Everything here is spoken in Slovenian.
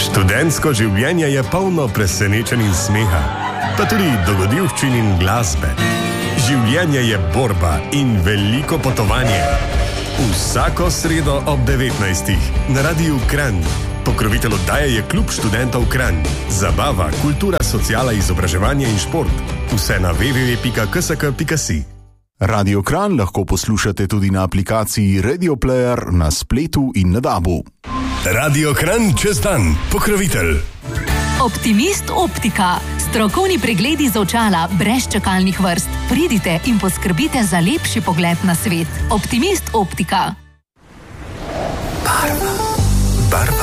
Študentsko življenje je polno presenečenj in smeha, pa tudi dogodivščin in glasbe. Življenje je borba in veliko potovanje. Vsako sredo ob 19. na Radiu Kranj. Pokrovitelj oddaje je Klub študentov Kranj. Zabava, kultura, sociala, izobraževanje in šport. Vse na www.ksk.si. Radio Kranj lahko poslušate tudi na aplikaciji Radio Player, na spletu in na DAB-u. Radio Kranj čez dan. Pokrovitelj. Optimist Optika. Strokovni pregledi za očala brez čakalnih vrst. Pridite in poskrbite za lepši pogled na svet. Optimist Optika. Barva.